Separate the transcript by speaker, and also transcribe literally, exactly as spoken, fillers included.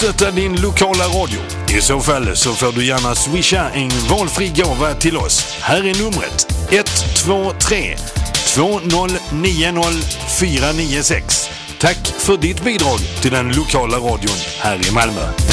Speaker 1: stötta din lokala radio? I så fall så får du gärna swisha en valfri gåva till oss. Här är numret ett två tre två noll nio noll fyra nio sex. Tack för ditt bidrag till den lokala radion här i Malmö.